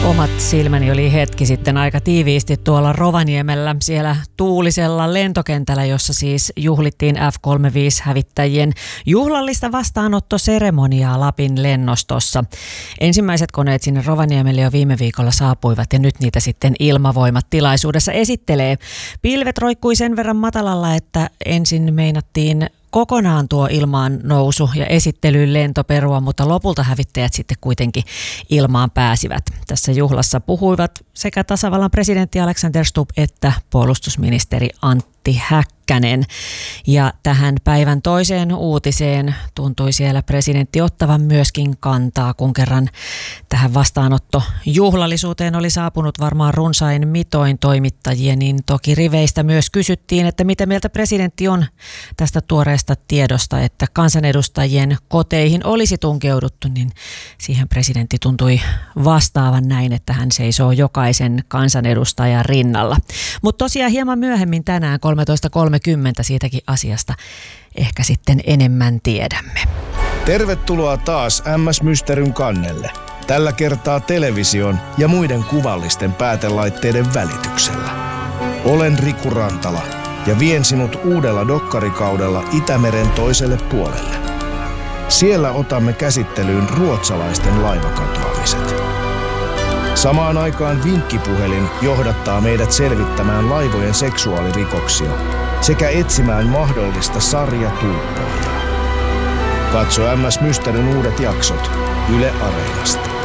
Omat silmäni oli hetki sitten aika tiiviisti tuolla Rovaniemellä, siellä tuulisella lentokentällä, jossa siis juhlittiin F-35-hävittäjien juhlallista vastaanottoseremoniaa Lapin lennostossa. Ensimmäiset koneet sinne Rovaniemelle jo viime viikolla saapuivat ja nyt niitä sitten Ilmavoimat tilaisuudessa esittelee. Pilvet roikkui sen verran matalalla, että ensin meinattiin kokonaan tuo ilmaan nousu ja esittelyyn lentoperua, mutta lopulta hävittäjät sitten kuitenkin ilmaan pääsivät. Tässä juhlassa puhuivat sekä tasavallan presidentti Alexander Stubb että puolustusministeri Antti Häkkänen. Ja tähän päivän toiseen uutiseen tuntui siellä presidentti ottavan myöskin kantaa, kun kerran tähän vastaanottojuhlallisuuteen oli saapunut varmaan runsain mitoin toimittajia, niin toki riveistä myös kysyttiin, että mitä mieltä presidentti on tästä tuoreesta tiedosta, että kansanedustajien koteihin olisi tunkeuduttu, niin siihen presidentti tuntui vastaavan näin, että hän seisoo jokaisen kansanedustajan rinnalla. Mutta tosiaan hieman myöhemmin tänään 13.30 siitäkin asiasta ehkä sitten enemmän tiedämme. Tervetuloa taas MS Mysteryn kannelle. Tällä kertaa television ja muiden kuvallisten päätelaitteiden välityksellä. Olen Riku Rantala ja vien sinut uudella dokkarikaudella Itämeren toiselle puolelle. Siellä otamme käsittelyyn ruotsalaisten laivakatoamiset. Samaan aikaan vinkkipuhelin johdattaa meidät selvittämään laivojen seksuaalirikoksia sekä etsimään mahdollista sarjatuuppoajaa. Katso MS Mysteryn uudet jaksot Yle Areenasta.